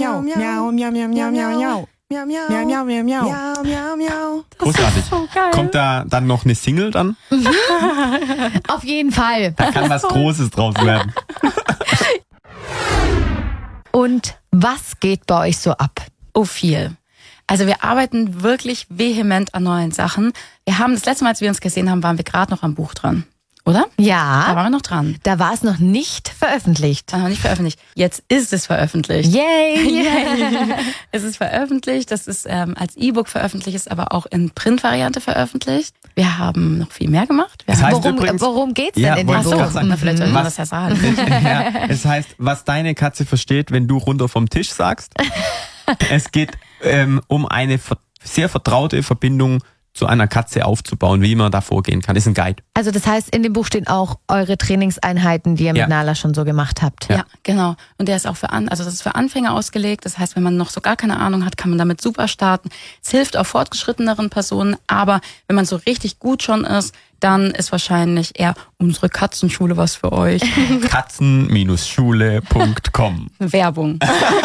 miau, miau, miau, miau, miau, miau. Miau, miau, miau, miau, miau, miau, miau, miau. Großartig. So geil. Kommt da dann noch eine Single dann? Auf jeden Fall. Da kann was Großes draus werden. Und was geht bei euch so ab? Oh, viel. Also wir arbeiten wirklich vehement an neuen Sachen. Wir haben das letzte Mal, als wir uns gesehen haben, waren wir gerade noch am Buch dran. Oder? Da Ja, waren wir noch dran. da war es noch nicht veröffentlicht. Noch nicht veröffentlicht. Jetzt ist es veröffentlicht. Yay! Yay. Es ist veröffentlicht, das ist als E-Book veröffentlicht, ist aber auch in Print-Variante veröffentlicht. Wir haben noch viel mehr gemacht. Das heißt Worum, übrigens, worum geht's denn Ja, in dem wollte ich Buch? gerade sagen. Na, vielleicht soll ich Was- das ja sagen. Ja, es heißt, was deine Katze versteht, wenn du runter vom Tisch sagst. Es geht um eine sehr vertraute Verbindung zu einer Katze aufzubauen, wie man da vorgehen kann. Ist ein Guide. Also das heißt, in dem Buch stehen auch eure Trainingseinheiten, die ihr mit Ja. Nala schon so gemacht habt. Ja, genau. Und der ist auch das ist für Anfänger ausgelegt. Das heißt, wenn man noch so gar keine Ahnung hat, kann man damit super starten. Es hilft auch fortgeschritteneren Personen. Aber wenn man so richtig gut schon ist, dann ist wahrscheinlich eher unsere Katzenschule was für euch. Katzen-schule.com. Werbung.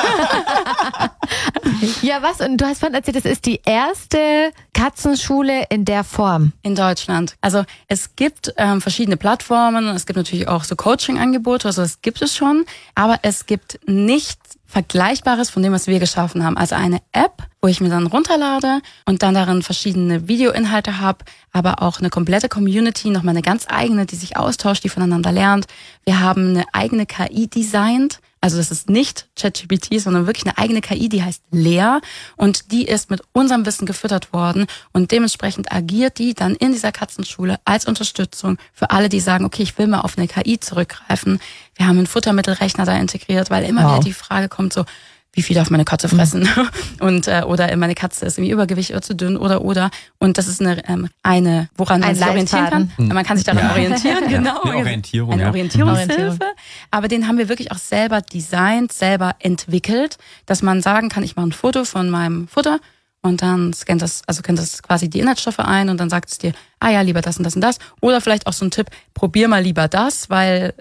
Ja, was? Und du hast vorhin erzählt, das ist die erste Katzenschule in der Form. In Deutschland. Also es gibt verschiedene Plattformen, es gibt natürlich auch so Coaching-Angebote, also das gibt es schon, aber es gibt nichts Vergleichbares von dem, was wir geschaffen haben. Also eine App, wo ich mir dann runterlade und dann darin verschiedene Videoinhalte habe, aber auch eine komplette Community, nochmal eine ganz eigene, die sich austauscht, die voneinander lernt. Wir haben eine eigene KI designt. Also das ist nicht ChatGPT, sondern wirklich eine eigene KI, die heißt Lea und die ist mit unserem Wissen gefüttert worden und dementsprechend agiert die dann in dieser Katzenschule als Unterstützung für alle, die sagen, okay, ich will mal auf eine KI zurückgreifen. Wir haben einen Futtermittelrechner da integriert, weil immer wieder die Frage kommt so, wie viel darf meine Katze fressen? Und oder meine Katze ist irgendwie Übergewicht oder zu dünn oder. Und das ist eine woran man sich orientieren kann. Man kann sich daran orientieren, genau. Eine Orientierung, Eine ja. Orientierungshilfe. Aber den haben wir wirklich auch selber designt, selber entwickelt, dass man sagen kann, ich mache ein Foto von meinem Futter und dann kennt das quasi die Inhaltsstoffe ein und dann sagt es dir, ja, lieber das und das und das. Oder vielleicht auch so ein Tipp, probier mal lieber das, weil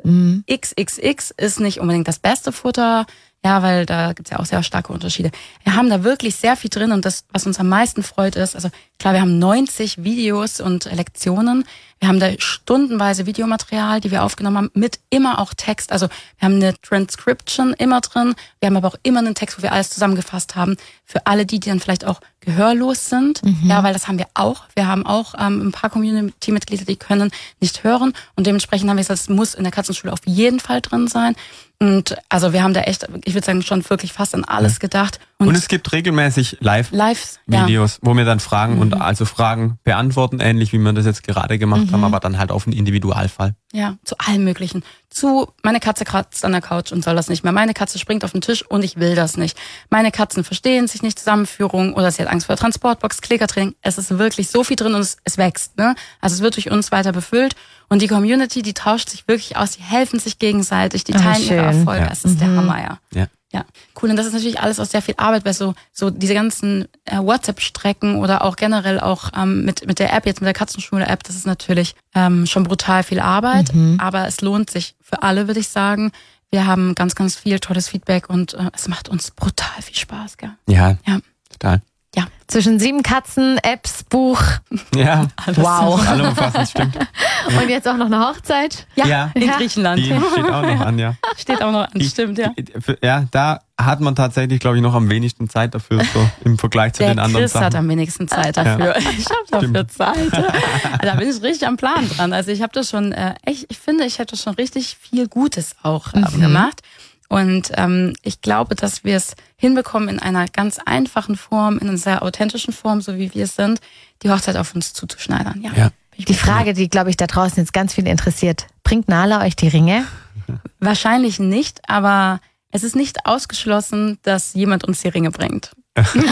XXX ist nicht unbedingt das beste Futter. Ja, weil da gibt's ja auch sehr starke Unterschiede. Wir haben da wirklich sehr viel drin und das, was uns am meisten freut, ist, also klar, wir haben 90 Videos und Lektionen. Wir haben da stundenweise Videomaterial, die wir aufgenommen haben, mit immer auch Text. Also wir haben eine Transcription immer drin. Wir haben aber auch immer einen Text, wo wir alles zusammengefasst haben. Für alle die dann vielleicht auch gehörlos sind. Ja, weil das haben wir auch. Wir haben auch ein paar Community-Mitglieder, die können nicht hören. Und dementsprechend haben wir gesagt, es muss in der Katzenschule auf jeden Fall drin sein. Und also wir haben da echt, ich würde sagen, schon wirklich fast an alles gedacht. Und es gibt regelmäßig Lives, Videos, wo wir dann Fragen und also Fragen beantworten, ähnlich wie wir das jetzt gerade gemacht haben, aber dann halt auf einen Individualfall. Ja, zu allem Möglichen. Meine Katze kratzt an der Couch und soll das nicht mehr. Meine Katze springt auf den Tisch und ich will das nicht. Meine Katzen verstehen sich nicht, Zusammenführung oder sie hat Angst vor der Transportbox, Klickertraining. Es ist wirklich so viel drin und es wächst, ne? Also es wird durch uns weiter befüllt und die Community, die tauscht sich wirklich aus, die helfen sich gegenseitig, die teilen ihre Erfolge. Es ist der Hammer, ja. Ja, cool. Und das ist natürlich alles auch sehr viel Arbeit, weil so diese ganzen WhatsApp-Strecken oder auch generell auch mit der App, jetzt mit der Katzenschule-App, das ist natürlich schon brutal viel Arbeit, aber es lohnt sich für alle, würde ich sagen. Wir haben ganz, ganz viel tolles Feedback und es macht uns brutal viel Spaß, gell? Ja, Ja. total. Ja. Zwischen 7 Katzen, Apps, Buch. Ja, Wow. allumfassend, stimmt. Und jetzt auch noch eine Hochzeit. Ja. In Griechenland. Die steht auch noch an, ja. Steht auch noch an, stimmt, ja. Ja, da hat man tatsächlich, glaube ich, noch am wenigsten Zeit dafür, so im Vergleich zu Der den anderen Chris Sachen. hat am wenigsten Zeit dafür. Ich habe dafür Stimmt. Zeit. Da bin ich richtig am Plan dran. Also ich habe das schon, ich finde, ich habe das schon richtig viel Gutes auch gemacht. Und ich glaube, dass wir es hinbekommen in einer ganz einfachen Form, in einer sehr authentischen Form, so wie wir es sind, die Hochzeit auf uns zuzuschneidern. Ja. Die Frage, die, glaube ich, da draußen jetzt ganz viele interessiert. Bringt Nala euch die Ringe? Wahrscheinlich nicht, aber es ist nicht ausgeschlossen, dass jemand uns die Ringe bringt. Der 4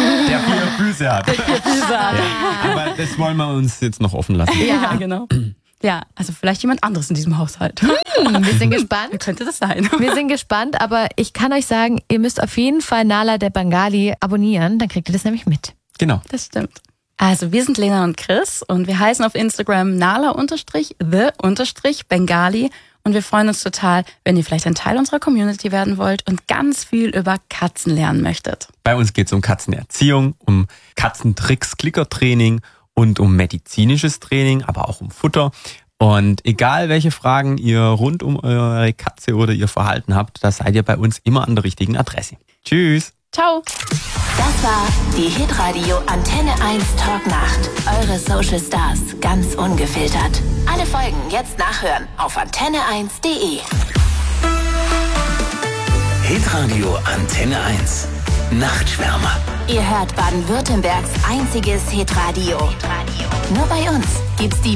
Füße hat. Ja, Aber das wollen wir uns jetzt noch offen lassen. ja, genau. Ja, also vielleicht jemand anderes in diesem Haushalt. Wir sind gespannt. Wie könnte das sein? Wir sind gespannt, aber ich kann euch sagen, ihr müsst auf jeden Fall Nala der Bengali abonnieren, dann kriegt ihr das nämlich mit. Genau. Das stimmt. Also wir sind Lena und Chris und wir heißen auf Instagram Nala_the_Bengali Und wir freuen uns total, wenn ihr vielleicht ein Teil unserer Community werden wollt und ganz viel über Katzen lernen möchtet. Bei uns geht es um Katzenerziehung, um Katzentricks, Klickertraining und um medizinisches Training, aber auch um Futter. Und egal welche Fragen ihr rund um eure Katze oder ihr Verhalten habt, da seid ihr bei uns immer an der richtigen Adresse. Tschüss! Ciao! Das war die Hitradio Antenne 1 Talknacht. Eure Social Stars, ganz ungefiltert. Alle Folgen jetzt nachhören auf antenne1.de. Hitradio Antenne 1. Nachtschwärmer. Ihr hört Baden-Württembergs einziges Hitradio. Nur bei uns gibt's die